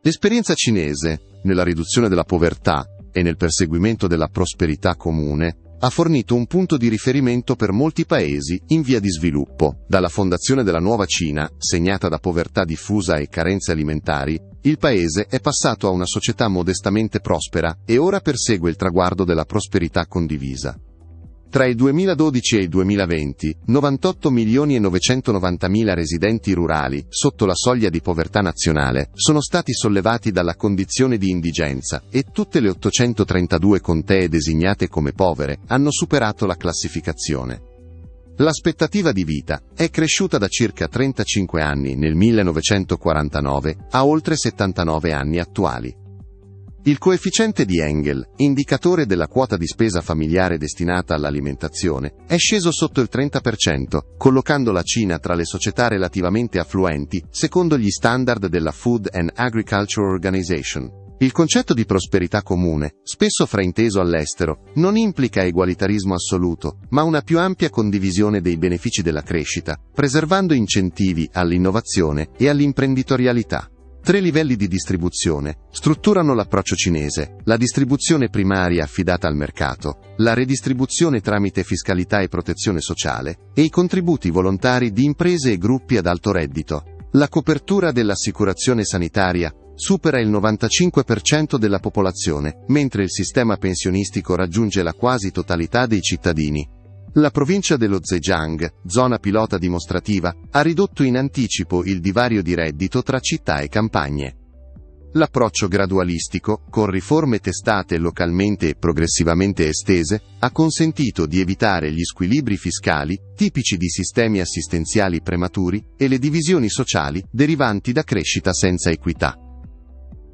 L'esperienza cinese, nella riduzione della povertà e nel perseguimento della prosperità comune, ha fornito un punto di riferimento per molti paesi in via di sviluppo. Dalla fondazione della nuova Cina, segnata da povertà diffusa e carenze alimentari, il paese è passato a una società modestamente prospera e ora persegue il traguardo della prosperità condivisa. Tra il 2012 e il 2020, 98.990.000 residenti rurali, sotto la soglia di povertà nazionale, sono stati sollevati dalla condizione di indigenza e tutte le 832 contee designate come povere hanno superato la classificazione. L'aspettativa di vita è cresciuta da circa 35 anni nel 1949 a oltre 79 anni attuali. Il coefficiente di Engel, indicatore della quota di spesa familiare destinata all'alimentazione, è sceso sotto il 30%, collocando la Cina tra le società relativamente affluenti, secondo gli standard della Food and Agriculture Organization. Il concetto di prosperità comune, spesso frainteso all'estero, non implica egualitarismo assoluto, ma una più ampia condivisione dei benefici della crescita, preservando incentivi all'innovazione e all'imprenditorialità. 3 livelli di distribuzione strutturano l'approccio cinese: la distribuzione primaria affidata al mercato, la redistribuzione tramite fiscalità e protezione sociale, e i contributi volontari di imprese e gruppi ad alto reddito. La copertura dell'assicurazione sanitaria supera il 95% della popolazione, mentre il sistema pensionistico raggiunge la quasi totalità dei cittadini. La provincia dello Zhejiang, zona pilota dimostrativa, ha ridotto in anticipo il divario di reddito tra città e campagne. L'approccio gradualistico, con riforme testate localmente e progressivamente estese, ha consentito di evitare gli squilibri fiscali, tipici di sistemi assistenziali prematuri, e le divisioni sociali derivanti da crescita senza equità.